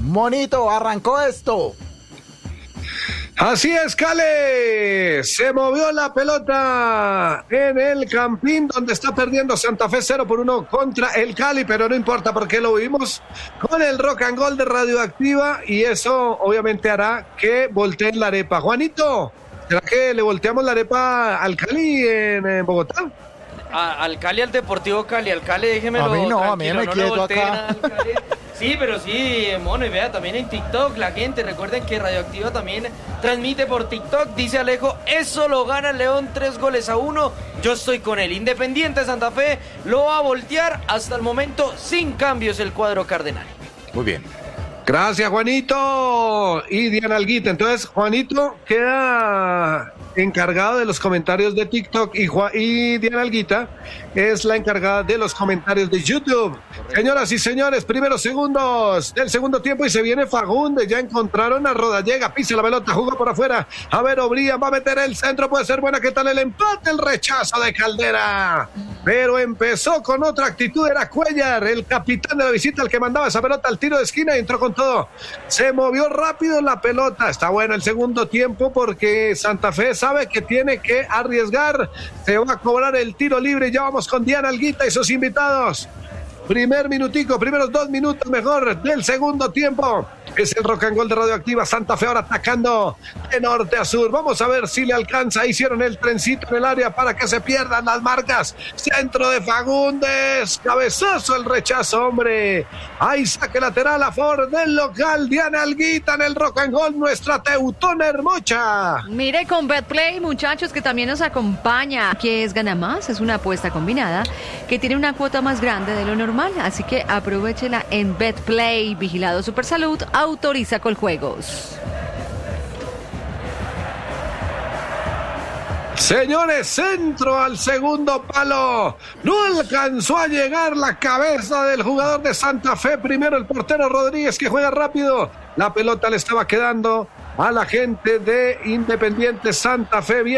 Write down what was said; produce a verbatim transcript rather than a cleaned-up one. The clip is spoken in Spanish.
Monito, arrancó esto. Así es, Cale, se movió la pelota en el Campín, donde está perdiendo Santa Fe cero por uno contra el Cali, pero no importa porque lo vimos con el Rock and Gold de Radioactiva y eso obviamente hará que volteen la arepa. Juanito, ¿será que le volteamos la arepa al Cali en, en Bogotá? A, al Cali, al Deportivo Cali, al Cali, déjemelo. A mí no, tranquilo, a mí me no quedo acá. Sí, pero sí, mono, y vea, también en TikTok la gente, recuerden que Radioactiva también transmite por TikTok, dice Alejo, eso lo gana León tres goles a uno, yo estoy con él, Independiente Santa Fe lo va a voltear, hasta el momento sin cambios el cuadro cardenal. Muy bien. Gracias, Juanito y Diana Alguita. Entonces, Juanito queda encargado de los comentarios de TikTok y, Ju- y Diana Alguita es la encargada de los comentarios de YouTube. Correcto. Señoras y señores, primeros segundos del segundo tiempo y se viene Fagundes. Ya encontraron a Rodallega, pisa la pelota, jugó por afuera. A ver, Obría va a meter el centro, puede ser buena. ¿Qué tal el empate? El rechazo de Caldera. Pero empezó con otra actitud, era Cuellar, el capitán de la visita, el que mandaba esa pelota al tiro de esquina y entró con todo. Se movió rápido la pelota. Está bueno el segundo tiempo porque Santa Fe sabe que tiene que arriesgar. Se va a cobrar el tiro libre. Ya vamos con Diana Alguita y sus invitados. Primer minutico, primeros dos minutos mejor del segundo tiempo. Es el Rock and Gold de Radioactiva. Santa Fe ahora atacando de norte a sur. Vamos a ver si le alcanza. Hicieron el trencito en el área para que se pierdan las marcas. Centro de Fagundes. Cabezazo, el rechazo, hombre. Ahí saque lateral a favor del local. Diana Alguita en el Rock and Gold. Nuestra Teutona Hermocha. Mire con Betplay, muchachos, que también nos acompaña. Que es Gana Más. Es una apuesta combinada que tiene una cuota más grande de lo normal. Así que aprovechela en Betplay. Vigilado Supersalud. Autoriza Coljuegos. Señores, centro al segundo palo. No alcanzó a llegar la cabeza del jugador de Santa Fe. Primero el portero Rodríguez, que juega rápido. La pelota le estaba quedando a la gente de Independiente Santa Fe. Bien.